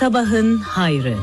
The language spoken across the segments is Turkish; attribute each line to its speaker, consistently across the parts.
Speaker 1: Sabahın hayrı.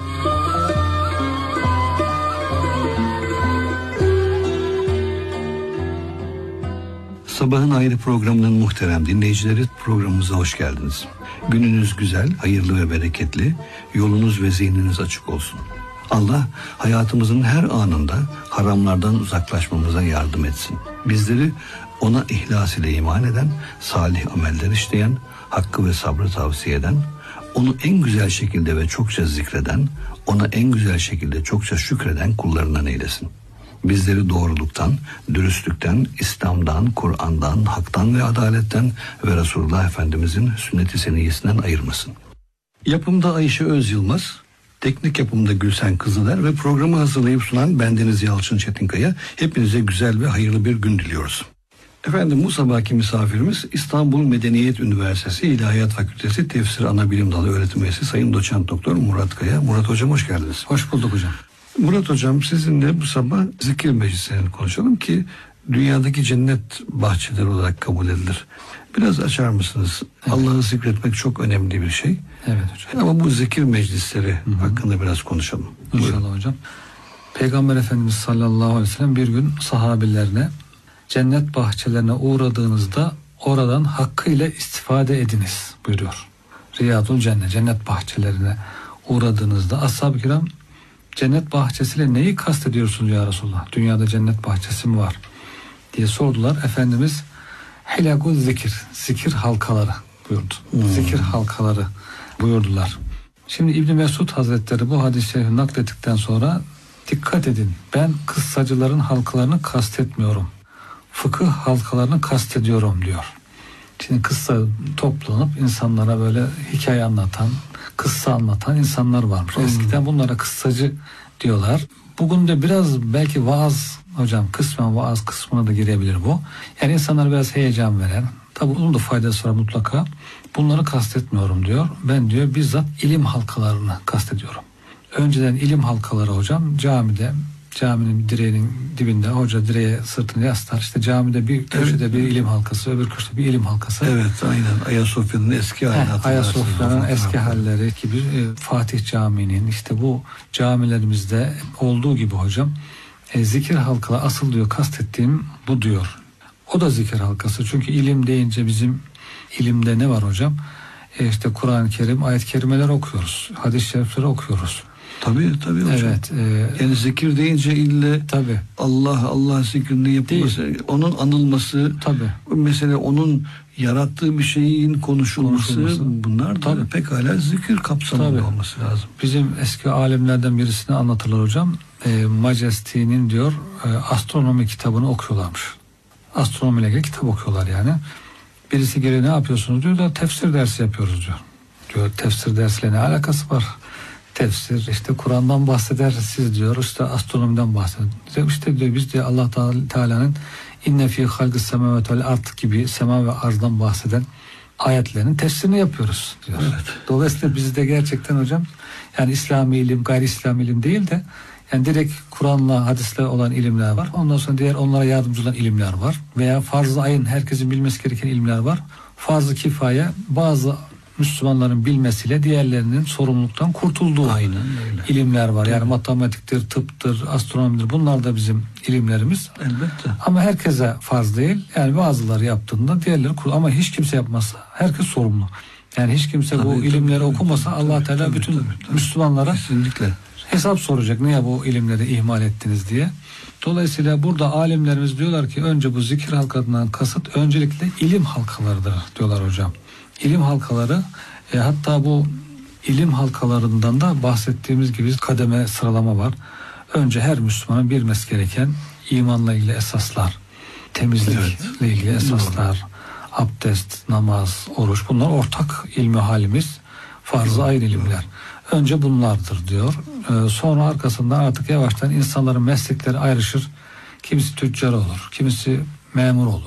Speaker 2: Sabahın Hayrı programının muhterem dinleyicileri, programımıza hoş geldiniz. Gününüz güzel, hayırlı ve bereketli, yolunuz ve zihniniz açık olsun. Allah hayatımızın her anında haramlardan uzaklaşmamıza yardım etsin. Bizleri ona ihlas ile iman eden, salih ameller işleyen, hakkı ve sabrı tavsiye eden, onu en güzel şekilde ve çokça zikreden, ona en güzel şekilde çokça şükreden kullarından eylesin. Bizleri doğruluktan, dürüstlükten, İslam'dan, Kur'an'dan, haktan ve adaletten ve Resulullah Efendimizin sünnet-i seniyyesinden ayırmasın. Yapımda Ayşe Öz Yılmaz, teknik yapımda Gülsen Kızıler ve programı hazırlayıp sunan bendeniz Yalçın Çetinkaya. Hepinize güzel ve hayırlı bir gün diliyoruz. Efendim, bu sabahki misafirimiz İstanbul Medeniyet Üniversitesi İlahiyat Fakültesi Tefsir Anabilim Dalı Öğretim Üyesi Sayın Doçent Doktor Murat Kaya. Murat Hocam hoş geldiniz.
Speaker 3: Hoş bulduk hocam.
Speaker 2: Murat Hocam, sizinle bu sabah zikir meclislerini konuşalım ki dünyadaki cennet bahçeleri olarak kabul edilir. Biraz açar mısınız? Evet. Allah'ı zikretmek çok önemli bir şey.
Speaker 3: Evet hocam.
Speaker 2: Ama bu zikir meclisleri hakkında biraz konuşalım.
Speaker 3: İnşallah
Speaker 2: Buyurun.
Speaker 3: hocam. Peygamber Efendimiz sallallahu aleyhi ve sellem bir gün sahabilerine cennet bahçelerine uğradığınızda oradan hakkıyla istifade ediniz buyuruyor. Riyadul Cennet, cennet bahçelerine uğradığınızda ashab-ı kiram cennet bahçesiyle neyi kastediyorsunuz ya Resulullah? Dünyada cennet bahçesi mi var? Diye sordular. Efendimiz hilakul zikir, zikir halkaları buyurdu. Zikir halkaları buyurdular. Şimdi İbn Mesud Hazretleri bu hadis-i şerifi naklettikten sonra dikkat edin, ben kıssacıların halkalarını kastetmiyorum. Fıkıh halkalarını kastediyorum diyor. Şimdi kıssa toplanıp insanlara böyle hikaye anlatan, kıssa anlatan insanlar varmış. Eskiden bunlara kıssacı diyorlar. Bugün de biraz belki vaaz hocam, kısmen vaaz kısmına da girebilir bu. Yani insanlara biraz heyecan veren, tabi bunun da faydası var mutlaka. Bunları kastetmiyorum diyor. Ben diyor bizzat ilim halkalarını kastediyorum. Önceden ilim halkaları hocam camide, caminin direğinin dibinde hoca direğe sırtını yaslar. İşte camide bir köşede bir ilim halkası, öbür köşede bir ilim halkası.
Speaker 2: Evet, aynen. Ayasofya'nın eski halleri.
Speaker 3: Ayasofya'nın eski halleri gibi Fatih Camii'nin işte bu camilerimizde olduğu gibi hocam zikir halkaları asıl diyor kastettiğim bu diyor. O da zikir halkası. Çünkü ilim deyince bizim ilimde ne var hocam? İşte Kur'an-ı Kerim, ayet-i kerimeler okuyoruz. Hadis-i şerifleri okuyoruz.
Speaker 2: Tabii hocam.
Speaker 3: Evet.
Speaker 2: Yani zikir deyince ille
Speaker 3: tabii.
Speaker 2: Allah zikrini yapılması, değil. Onun anılması,
Speaker 3: tabii.
Speaker 2: Mesela onun yarattığı bir şeyin konuşulması. Bunlar da pekala zikir kapsamında olması lazım.
Speaker 3: Bizim eski alimlerden birisine anlatırlar hocam. Majesti'nin diyor astronomi kitabını okuyorlarmış. Astronomiyle ilgili kitap okuyorlar yani. Birisi geliyor, ne yapıyorsunuz diyor da tefsir dersi yapıyoruz diyor. Diyor tefsir dersiyle ne alakası var? Tefsir işte Kur'an'dan bahseder, siz diyor işte astronomiden bahseder. İşte diyor biz de Allah Teala'nın inne fi halqis semavati vel ard gibi sema ve arzdan bahseden ayetlerin tefsirini yapıyoruz diyor.
Speaker 2: Evet.
Speaker 3: Dolayısıyla bizde gerçekten hocam yani İslami ilim, gayri İslami ilim değil de yani direkt Kur'an'la, hadisle olan ilimler var. Ondan sonra diğer onlara yardımcı olan ilimler var. Veya farz-ı ayın herkesin bilmesi gereken ilimler var. Farz-ı kifaye bazı Müslümanların bilmesiyle diğerlerinin sorumluluktan kurtulduğu ilimler var. Yani matematiktir, tıptır, astronomidir. Bunlar da bizim ilimlerimiz.
Speaker 2: Elbette.
Speaker 3: Ama herkese farz değil. Yani bazıları yaptığında diğerleri ama hiç kimse yapmazsa herkes sorumlu. Yani hiç kimse bu ilimleri okumasa Allah Teala bütün Müslümanlara
Speaker 2: kesinlikle
Speaker 3: hesap soracak. Niye bu ilimleri ihmal ettiniz diye. Dolayısıyla burada alimlerimiz diyorlar ki önce bu zikir halkalarından kasıt öncelikle ilim halkalarıdır diyorlar hocam. İlim halkaları hatta bu ilim halkalarından da bahsettiğimiz gibi kademe sıralama var. Önce her Müslümanın bilmesi gereken imanla ilgili esaslar, temizlikle ilgili esaslar, abdest, namaz, oruç, bunlar ortak ilmi halimiz, farz-ı ayn ilimler. Önce bunlardır diyor. Sonra arkasından artık yavaştan insanların meslekleri ayrışır. Kimisi tüccar olur, kimisi memur olur,